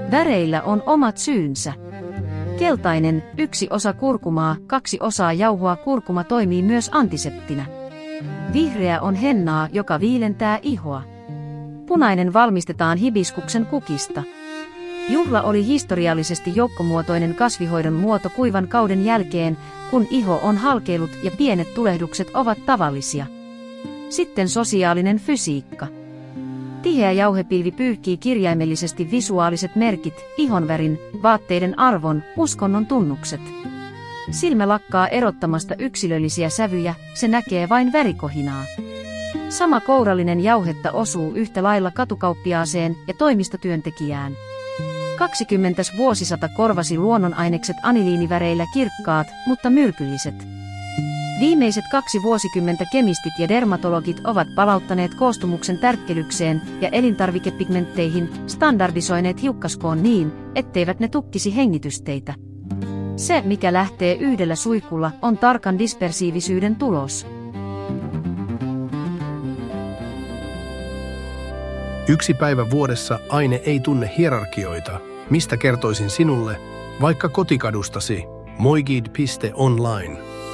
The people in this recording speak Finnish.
Väreillä on omat syynsä. Keltainen, 1 osa kurkumaa, 2 osaa jauhoa. Kurkuma toimii myös antiseptinä. Vihreä on hennaa, joka viilentää ihoa. Punainen valmistetaan hibiskuksen kukista. Juhla oli historiallisesti joukkomuotoinen kasvihoidon muoto kuivan kauden jälkeen, kun iho on halkeillut ja pienet tulehdukset ovat tavallisia. Sitten sosiaalinen fysiikka. Tiheä jauhepilvi pyyhkii kirjaimellisesti visuaaliset merkit, ihonvärin, vaatteiden arvon, uskonnon tunnukset. Silmä lakkaa erottamasta yksilöllisiä sävyjä, se näkee vain värikohinaa. Sama kourallinen jauhetta osuu yhtä lailla katukauppiaaseen ja toimistotyöntekijään. 20. vuosisata korvasi luonnonainekset aniliiniväreillä kirkkaat, mutta myrkylliset. Viimeiset 2 vuosikymmentä kemistit ja dermatologit ovat palauttaneet koostumuksen tärkkelykseen ja elintarvikepigmentteihin, standardisoineet hiukkaskoon niin, etteivät ne tukkisi hengitysteitä. Se, mikä lähtee yhdellä suihkulla, on tarkan dispersiivisyyden tulos. Yksi päivä vuodessa aine ei tunne hierarkioita, mistä kertoisin sinulle, vaikka kotikadustasi. Moigid.online.